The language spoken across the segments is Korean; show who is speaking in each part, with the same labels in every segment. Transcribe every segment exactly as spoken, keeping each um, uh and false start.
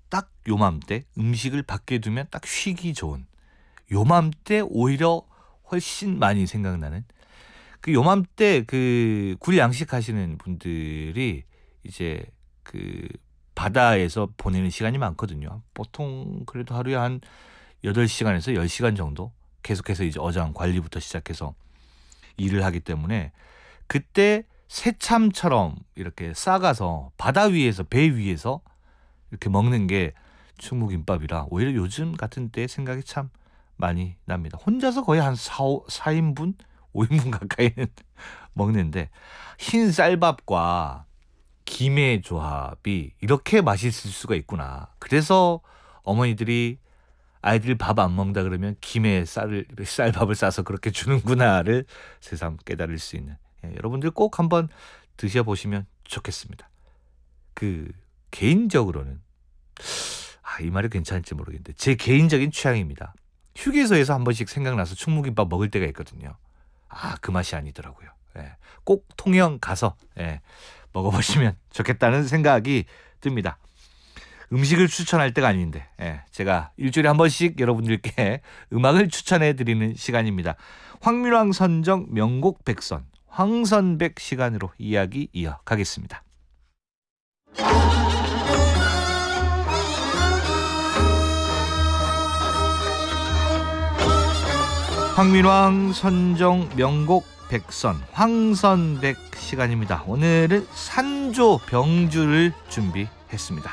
Speaker 1: 딱 요맘때 음식을 밖에 두면 딱 쉬기 좋은, 요맘때 오히려 훨씬 많이 생각나는, 그 요맘때 그 굴 양식하시는 분들이 이제 그 바다에서 보내는 시간이 많거든요. 보통 그래도 하루에 한 여덟 시간에서 열 시간 정도 계속해서 이제 어장 관리부터 시작해서 일을 하기 때문에, 그때 새참처럼 이렇게 싸가서 바다 위에서, 배 위에서 이렇게 먹는 게 충무김밥이라 오히려 요즘 같은 때 생각이 참 많이 납니다. 혼자서 거의 한 사, 사 인분? 오 인분 가까이는 먹는데, 흰 쌀밥과 김의 조합이 이렇게 맛있을 수가 있구나. 그래서 어머니들이 아이들 밥 안 먹는다 그러면 김에 쌀을, 쌀밥을 싸서 그렇게 주는구나를 새삼 깨달을 수 있는, 예, 여러분들 꼭 한번 드셔보시면 좋겠습니다. 그 개인적으로는, 아, 이 말이 괜찮을지 모르겠는데 제 개인적인 취향입니다. 휴게소에서 한 번씩 생각나서 충무김밥 먹을 때가 있거든요. 아, 그 맛이 아니더라고요. 예, 꼭 통영 가서, 예, 먹어보시면 좋겠다는 생각이 듭니다. 음식을 추천할 때가 아닌데, 예, 제가 일주일에 한 번씩 여러분들께 음악을 추천해드리는 시간입니다. 황민왕 선정 명곡 백선, 황선백 시간으로 이야기 이어가겠습니다. 황민왕 선정 명곡 백선, 황선백 시간입니다. 오늘은 산조 병주를 준비했습니다.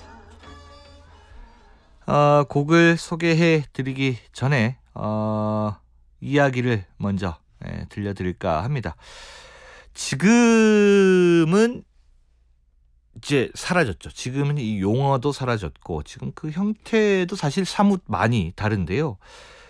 Speaker 1: 어, 곡을 소개해 드리기 전에 어, 이야기를 먼저, 예, 들려드릴까 합니다. 지금은 이제 사라졌죠. 지금은 이 용어도 사라졌고 지금 그 형태도 사실 사뭇 많이 다른데요.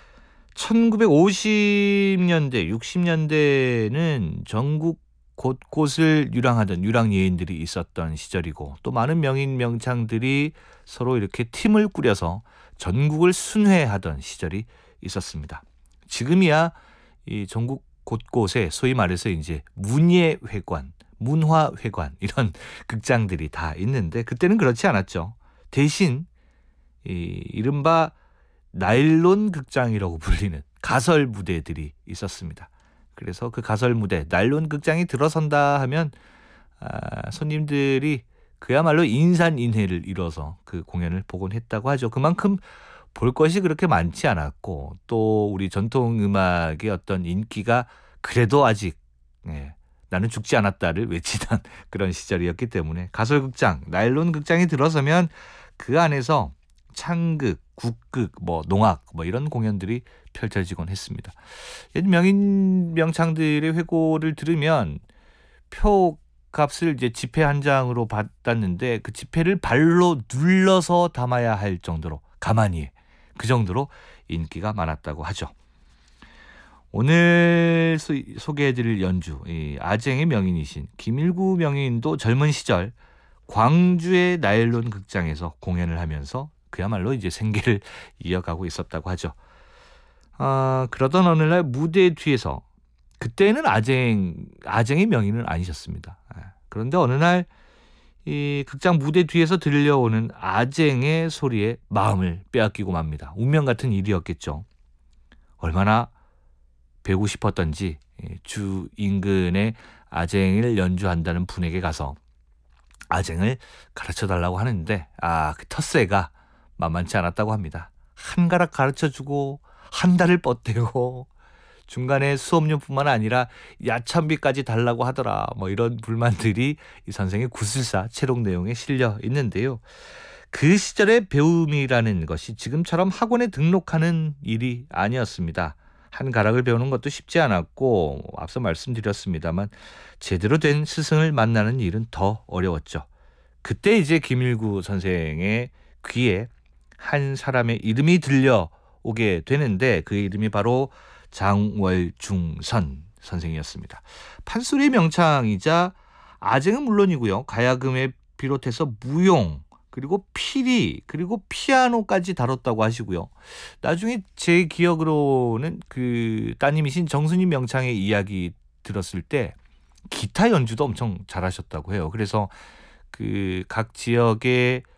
Speaker 1: 천구백오십 년대, 육십 년대는 전국 곳곳을 유랑하던 유랑예인들이 있었던 시절이고, 또 많은 명인 명창들이 서로 이렇게 팀을 꾸려서 전국을 순회하던 시절이 있었습니다. 지금이야 이 전국 곳곳에 소위 말해서 이제 문예회관, 문화회관 이런 극장들이 다 있는데, 그때는 그렇지 않았죠. 대신 이 이른바 나일론 극장이라고 불리는 가설 무대들이 있었습니다. 그래서 그 가설 무대, 나일론 극장이 들어선다 하면 아, 손님들이 그야말로 인산인해를 이뤄서 그 공연을 보곤 했다고 하죠. 그만큼 볼 것이 그렇게 많지 않았고, 또 우리 전통음악의 어떤 인기가 그래도 아직, 예, 나는 죽지 않았다를 외치던 그런 시절이었기 때문에 가설극장, 나일론 극장이 들어서면 그 안에서 창극, 국극, 뭐 농악, 뭐 이런 공연들이 펼쳐지곤 했습니다. 명인 명창들의 회고를 들으면 표값을 이제 지폐 한 장으로 받았는데 그 지폐를 발로 눌러서 담아야 할 정도로, 가만히 그 정도로 인기가 많았다고 하죠. 오늘 소, 소개해드릴 연주, 이 아쟁의 명인이신 김일구 명인도 젊은 시절 광주의 나일론 극장에서 공연을 하면서 그야말로 이제 생계를 이어가고 있었다고 하죠. 아, 그러던 어느 날 무대 뒤에서, 그때는 아쟁, 아쟁의 명인은 아니셨습니다. 그런데 어느 날 이 극장 무대 뒤에서 들려오는 아쟁의 소리에 마음을 빼앗기고 맙니다. 운명 같은 일이었겠죠. 얼마나 배우고 싶었던지 주 인근에 아쟁을 연주한다는 분에게 가서 아쟁을 가르쳐달라고 하는데, 아, 그 텃세가 만만치 않았다고 합니다. 한 가락 가르쳐주고 한 달을 뻗대고 중간에 수업료뿐만 아니라 야찬비까지 달라고 하더라, 뭐 이런 불만들이 이 선생의 구술사 채록 내용에 실려 있는데요. 그 시절의 배움이라는 것이 지금처럼 학원에 등록하는 일이 아니었습니다. 한 가락을 배우는 것도 쉽지 않았고, 앞서 말씀드렸습니다만 제대로 된 스승을 만나는 일은 더 어려웠죠. 그때 이제 김일구 선생의 귀에 한 사람의 이름이 들려오게 되는데, 그 이름이 바로 장월중선 선생이었습니다. 판소리의 명창이자 아쟁은 물론이고요, 가야금에 비롯해서 무용, 그리고 피리, 그리고 피아노까지 다뤘다고 하시고요. 나중에 제 기억으로는 그 따님이신 정순임 명창의 이야기 들었을 때 기타 연주도 엄청 잘하셨다고 해요. 그래서 그 각 지역의